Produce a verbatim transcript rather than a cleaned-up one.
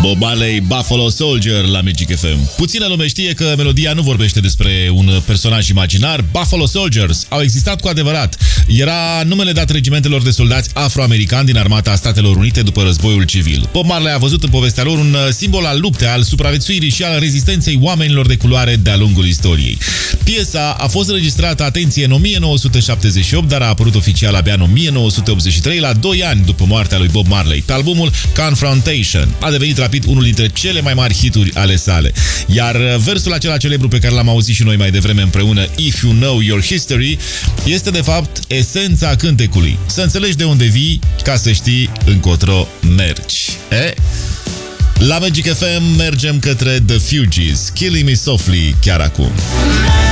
Bob Marley, Buffalo Soldier la Magic F M. Puțină lume știe că melodia nu vorbește despre un personaj imaginar. Buffalo Soldiers au existat cu adevărat. Era numele dat regimentelor de soldați afroamericani din armata Statelor Unite după războiul civil. Bob Marley a văzut în povestea lor un simbol al luptei, al supraviețuirii și al rezistenței oamenilor de culoare de-a lungul istoriei. Piesa a fost înregistrată, atenție, în o mie nouă sute șaptezeci și opt, dar a apărut oficial abia în o mie nouă sute optzeci și trei, la doi ani după moartea lui Bob Marley, pe albumul Confrontation. A devenit rapid unul dintre cele mai mari hituri ale sale. Iar versul acela celebru pe care l-am auzit și noi mai devreme împreună, If you know your history, este de fapt esența cântecului. Să înțelegi de unde vii, ca să știi încotro mergi. E? La Magic F M mergem către The Fugees, Killing Me Softly, chiar acum.